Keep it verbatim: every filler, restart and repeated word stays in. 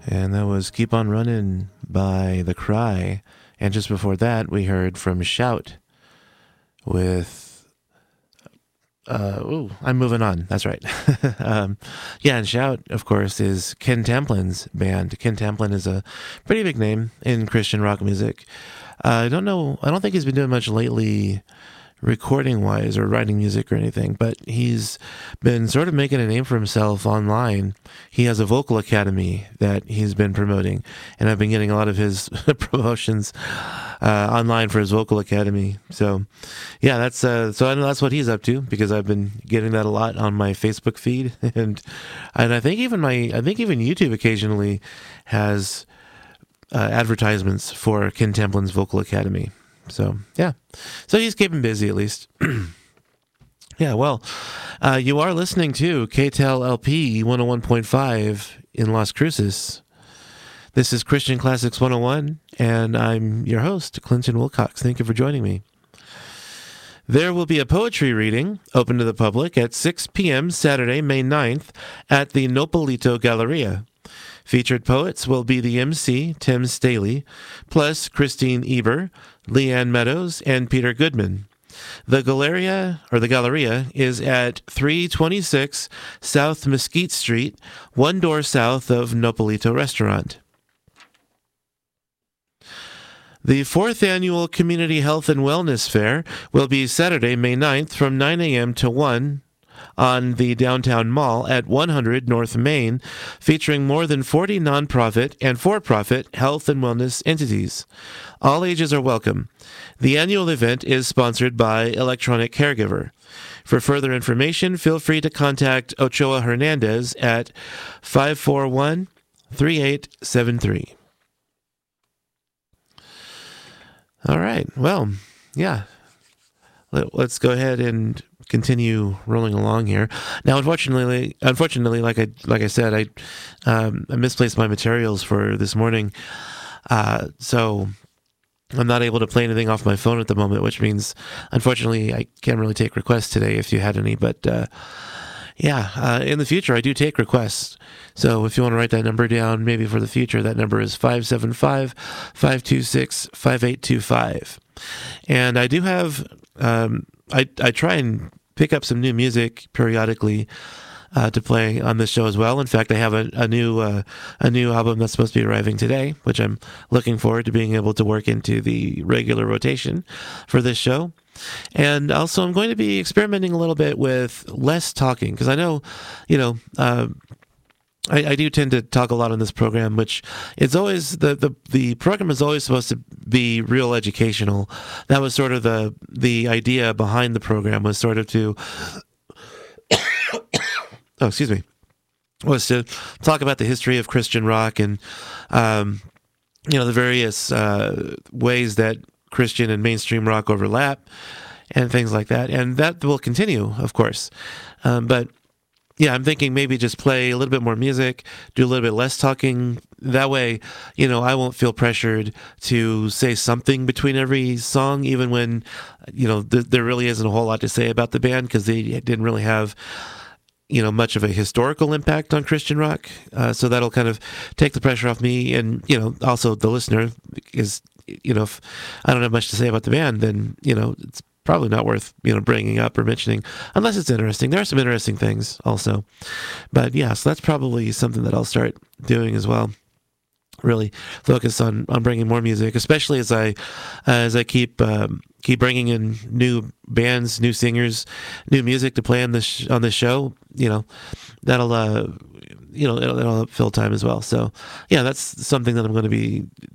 And that was Keep On Running by The Cry. And just before that, we heard from Shout with, uh, ooh, I'm moving on. That's right. um, yeah, and Shout, of course, is Ken Templin's band. Ken Templin is a pretty big name in Christian rock music. Uh, I don't know, I don't think he's been doing much lately recording wise or writing music or anything, but he's been sort of making a name for himself online. He has a vocal academy that he's been promoting, and I've been getting a lot of his promotions uh, online for his vocal academy. So yeah, that's uh, so I know that's what he's up to, because I've been getting that a lot on my Facebook feed, and and I think even my I think even YouTube occasionally has uh, advertisements for Ken Templin's vocal academy. So, yeah. So he's keeping busy, at least. Yeah, well, uh, you are listening to K T L L P one oh one point five in Las Cruces. This is Christian Classics one oh one, and I'm your host, Clinton Wilcox. Thank you for joining me. There will be a poetry reading open to the public at six p.m. Saturday, May ninth at the Nopolito Galleria. Featured poets will be the M C, Tim Staley, plus Christine Eber, Leanne Meadows, and Peter Goodman. The Galleria, or the Galleria, is at three twenty-six South Mesquite Street, one door south of Nopolito Restaurant. The fourth annual Community Health and Wellness Fair will be Saturday, May ninth from nine a.m. to one on the downtown mall at one hundred North Main, featuring more than forty nonprofit and for-profit health and wellness entities. All ages are welcome. The annual event is sponsored by Electronic Caregiver. For further information, feel free to contact Ochoa Hernandez at five four one, three eight seven three. All right. Well, yeah. Let's go ahead and continue rolling along here. Now, unfortunately, unfortunately, like I like I said, I um, I misplaced my materials for this morning, uh, so I'm not able to play anything off my phone at the moment. Which means, unfortunately, I can't really take requests today. If you had any, but uh, yeah, uh, in the future, I do take requests. So if you want to write that number down, maybe for the future, that number is five seven five, five two six, five eight two five. And I do have, um, I, I try and pick up some new music periodically uh, to play on this show as well. In fact, I have a, a new uh, a new album that's supposed to be arriving today, which I'm looking forward to being able to work into the regular rotation for this show. And also, I'm going to be experimenting a little bit with less talking, because I know, you know, uh, I, I do tend to talk a lot on this program, which it's always, the, the, the program is always supposed to be real educational. That was sort of the the idea behind the program, was sort of to, oh, excuse me, was to talk about the history of Christian rock and, um, you know, the various uh, ways that Christian and mainstream rock overlap and things like that. And that will continue, of course. Um, but yeah, I'm thinking maybe just play a little bit more music, do a little bit less talking. That way, you know, I won't feel pressured to say something between every song, even when, you know, th- there really isn't a whole lot to say about the band, because they didn't really have, you know, much of a historical impact on Christian rock. Uh, so that'll kind of take the pressure off me, and, you know, also the listener is, you know, if I don't have much to say about the band, then, you know, it's probably not worth, you know, bringing up or mentioning, unless it's interesting. There are some interesting things also. But yeah, so that's probably something that I'll start doing as well. Really focus on, on bringing more music, especially as I as I keep um, keep bringing in new bands, new singers, new music to play on this sh- on this show. You know, that'll uh, you know it'll, it'll fill time as well. So yeah, that's something that I'm going to be